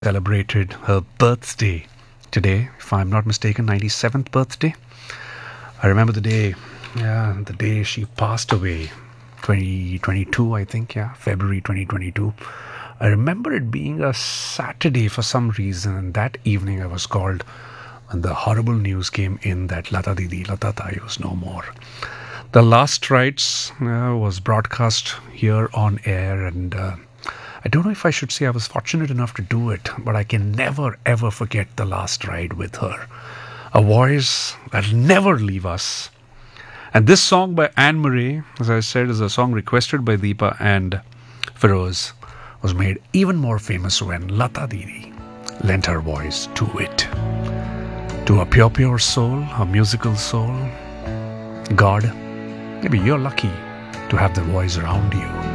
celebrated her birthday today, if I'm not mistaken, 97th birthday. I remember the day she passed away, 2022, I think, February 2022. I remember it being a Saturday for some reason, and that evening I was called, and the horrible news came in that Lata Didi, Lata Tai was no more. The Last Rites was broadcast here on air, and I don't know if I should say I was fortunate enough to do it, but I can never ever forget the last ride with her. A voice that'll never leave us. And this song by Anne Murray, as I said, is a song requested by Deepa and Feroz, was made even more famous when Lata Didi lent her voice to it. To a pure soul, a musical soul. God, maybe you're lucky to have the voice around you.